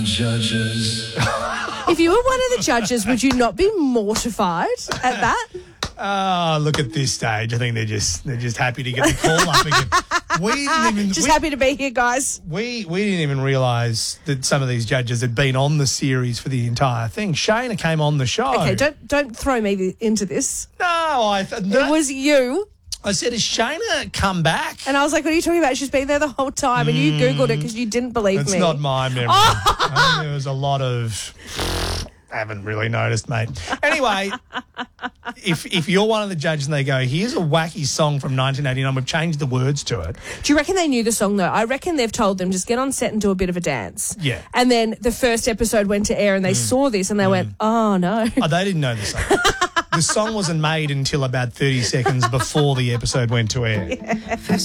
the judges. If you were one of the judges, would you not be mortified at that? Oh, look at this stage. I think they're just happy to get the call up again. Happy to be here, guys. We didn't even realise that some of these judges had been on the series for the entire thing. Shayna came on the show. Okay, don't throw me into this. No, it was you. I said, has Shayna come back? And I was like, what are you talking about? She's been there the whole time. And you Googled it because you didn't believe me. It's not my memory. I think there was a lot of... I haven't really noticed, mate. Anyway, if you're one of the judges and they go, here's a wacky song from 1989, we've changed the words to it. Do you reckon they knew the song, though? I reckon they've told them, just get on set and do a bit of a dance. Yeah. And then the first episode went to air and they saw this and they went, oh, no. Oh, they didn't know the song. The song wasn't made until about 30 seconds before the episode went to air. Yeah.